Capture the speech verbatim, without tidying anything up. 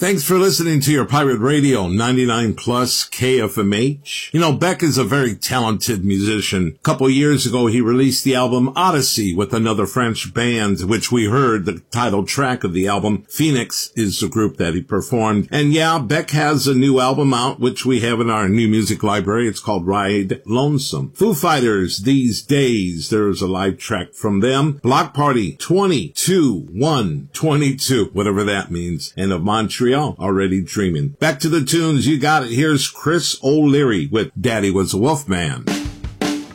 Thanks for listening to your Pirate Radio ninety-nine plus K F M H. You know, Beck is a very talented musician. A couple years ago, he released the album Odyssey with another French band, which we heard the title track of the album. Phoenix is the group that he performed. And yeah, Beck has a new album out, which we have in our new music library. It's called Ride Lonesome. Foo Fighters, These Days, there's a live track from them. Block Party, twenty-two one twenty-two, whatever that means. And of Montreal, Already Dreaming. Back to the tunes, you got it. Here's Chris O'Leary with Daddy Was a Wolfman.